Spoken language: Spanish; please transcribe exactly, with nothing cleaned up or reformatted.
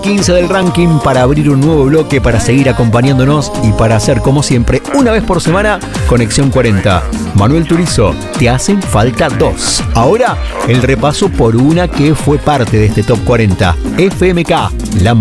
quince del ranking para abrir un nuevo bloque, para seguir acompañándonos y para hacer, como siempre, una vez por semana, Conexión cuarenta. Manuel Turizo, te hacen falta dos. Ahora, el repaso por una que fue parte de este Top cuarenta. F M K, la